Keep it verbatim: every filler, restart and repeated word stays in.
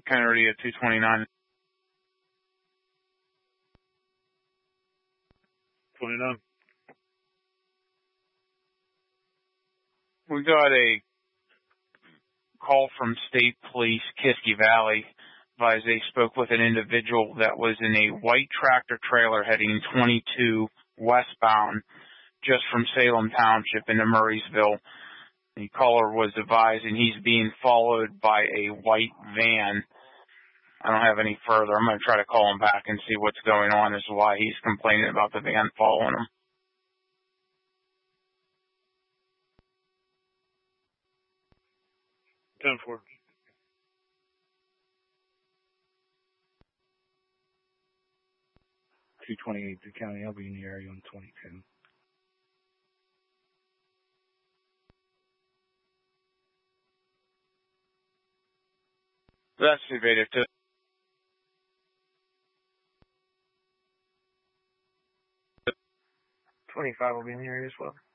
Kennedy at two twenty-nine. twenty-nine. We got a call from State Police, Kiski Valley. Advised they spoke with an individual that was in a white tractor trailer heading twenty-two westbound just from Salem Township into Murraysville. The caller was advising he's being followed by a white van. I don't have any further. I'm going to try to call him back and see what's going on as to why he's complaining about the van following him. ten four. two twenty-eight to county. I'll be in the area on twenty-two. That's evaded too. twenty-five will be in the area as well.